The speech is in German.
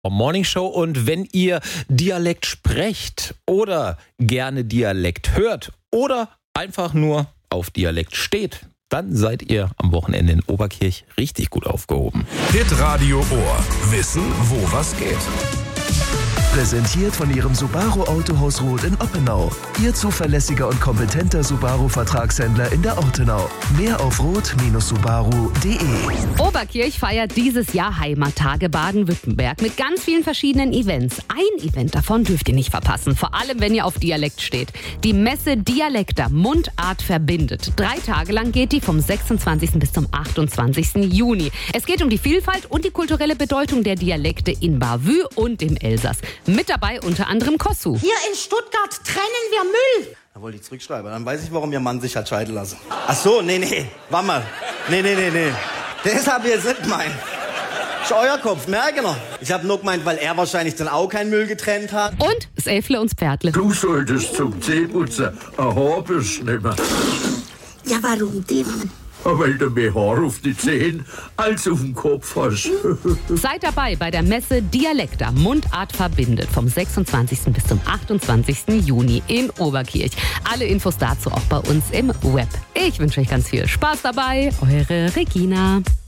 Morning Show. Und wenn ihr Dialekt sprecht oder gerne Dialekt hört oder einfach nur auf Dialekt steht, dann seid ihr am Wochenende in Oberkirch richtig gut aufgehoben. Hitradio Ohr. Wissen, wo was geht. Präsentiert von Ihrem Subaru Autohaus Roth in Oppenau. Ihr zuverlässiger und kompetenter Subaru-Vertragshändler in der Ortenau. Mehr auf roth-subaru.de. Oberkirch feiert dieses Jahr Heimattage Baden-Württemberg mit ganz vielen verschiedenen Events. Ein Event davon dürft ihr nicht verpassen, vor allem wenn ihr auf Dialekt steht. Die Messe Dialekter Mundart verbindet. 3 Tage lang geht die vom 26. bis zum 28. Juni. Es geht um die Vielfalt und die kulturelle Bedeutung der Dialekte in Bavü und im Elsass. Mit dabei unter anderem Kossu. Hier in Stuttgart trennen wir Müll. Da wollte ich zurückschreiben, dann weiß ich, warum ihr Mann sich hat scheiden lassen. Ach so, nee, warte mal. Nee. Das hab ich jetzt nicht gemeint. Ist euer Kopf, merke noch. Ich hab nur gemeint, weil er wahrscheinlich dann auch keinen Müll getrennt hat. Und das Äffle und das Pferdle. Du solltest zum Zähneputzen ein Haarbüsch nehmen. Ja, warum denn? Weil du mehr Haar auf die Zähne als auf dem Kopf hast. Seid dabei bei der Messe Dialekter Mundart verbindet vom 26. bis zum 28. Juni in Oberkirch. Alle Infos dazu auch bei uns im Web. Ich wünsche euch ganz viel Spaß dabei. Eure Regina.